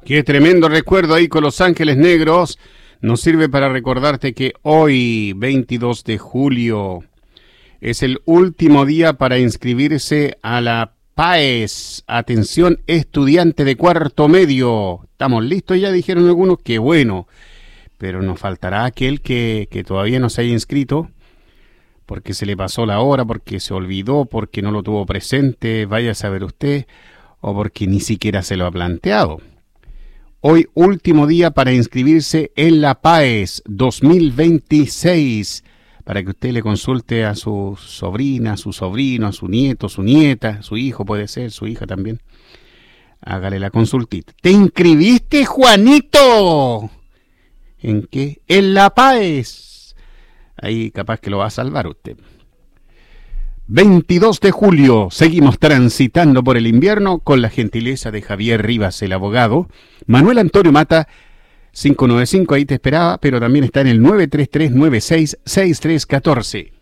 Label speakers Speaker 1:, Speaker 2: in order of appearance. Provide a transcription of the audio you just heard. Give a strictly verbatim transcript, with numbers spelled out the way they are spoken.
Speaker 1: Qué tremendo recuerdo ahí con Los Ángeles Negros. Nos sirve para recordarte que hoy, veintidós de julio, es el último día para inscribirse a la PAES. Atención, estudiante de cuarto medio. ¿Estamos listos ya? Dijeron algunos. Qué bueno. Pero nos faltará aquel que, que todavía no se haya inscrito, porque se le pasó la hora, porque se olvidó, porque no lo tuvo presente, vaya a saber usted, o porque ni siquiera se lo ha planteado. Hoy, último día para inscribirse en la PAES dos mil veintiséis, para que usted le consulte a su sobrina, a su sobrino, a su nieto, a su nieta, su hijo puede ser, su hija también. Hágale la consultita. ¿Te inscribiste, Juanito? ¿En qué? En la PAES. Ahí capaz que lo va a salvar usted. veintidós de julio, seguimos transitando por el invierno con la gentileza de Javier Rivas, el abogado. Manuel Antonio Mata, cinco nueve cinco, ahí te esperaba, pero también está en el nueve tres tres nueve seis seis tres uno cuatro.